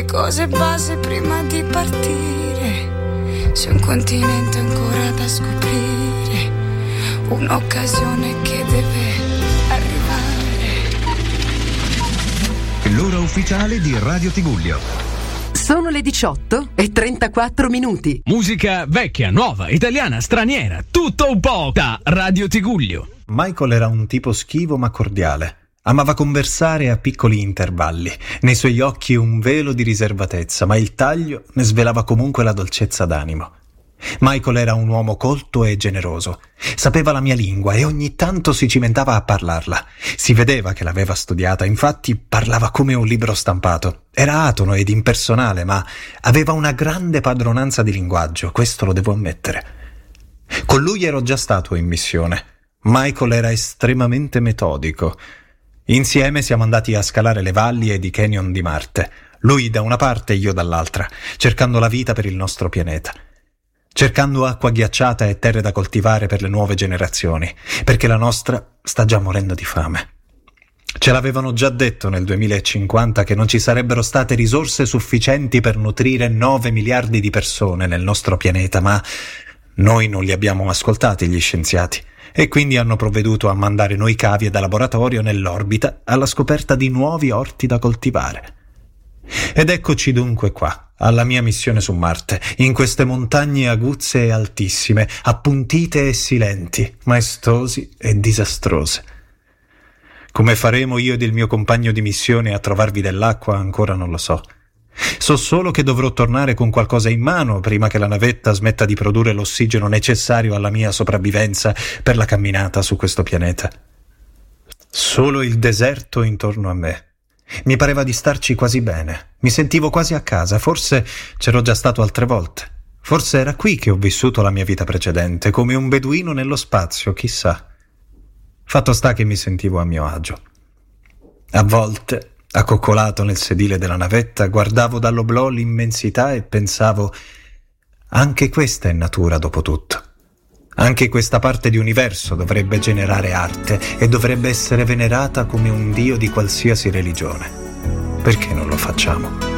le cose base prima di partire. C'è un continente ancora da scoprire, un'occasione che deve arrivare. L'ora ufficiale di Radio Tigullio. Sono le 18:34. Musica vecchia, nuova, italiana, straniera, tutto un po' da Radio Tigullio. Michael era un tipo schivo ma cordiale. Amava conversare a piccoli intervalli. Nei suoi occhi un velo di riservatezza, ma il taglio ne svelava comunque la dolcezza d'animo. Michael era un uomo colto e generoso. Sapeva la mia lingua e ogni tanto si cimentava a parlarla. Si vedeva che l'aveva studiata, infatti parlava come un libro stampato. Era atono ed impersonale, ma aveva una grande padronanza di linguaggio, questo lo devo ammettere. Con lui ero già stato in missione. Michael era estremamente metodico. Insieme siamo andati a scalare le valli ed i canyon di Marte. Lui da una parte e io dall'altra, cercando la vita per il nostro pianeta. Cercando acqua ghiacciata e terre da coltivare per le nuove generazioni, perché la nostra sta già morendo di fame. Ce l'avevano già detto nel 2050 che non ci sarebbero state risorse sufficienti per nutrire 9 miliardi di persone nel nostro pianeta, ma noi non li abbiamo ascoltati gli scienziati e quindi hanno provveduto a mandare noi cavie da laboratorio nell'orbita alla scoperta di nuovi orti da coltivare. Ed eccoci dunque qua, alla mia missione su Marte, in queste montagne aguzze e altissime, appuntite e silenti, maestosi e disastrose. Come faremo io ed il mio compagno di missione a trovarvi dell'acqua ancora non lo so. So solo che dovrò tornare con qualcosa in mano prima che la navetta smetta di produrre l'ossigeno necessario alla mia sopravvivenza per la camminata su questo pianeta. Solo il deserto intorno a me. Mi pareva di starci quasi bene, mi sentivo quasi a casa, forse c'ero già stato altre volte. Forse era qui che ho vissuto la mia vita precedente, come un beduino nello spazio, chissà. Fatto sta che mi sentivo a mio agio. A volte, accoccolato nel sedile della navetta, guardavo dall'oblò l'immensità e pensavo: anche questa è natura dopo tutto. Anche questa parte di universo dovrebbe generare arte e dovrebbe essere venerata come un dio di qualsiasi religione. Perché non lo facciamo?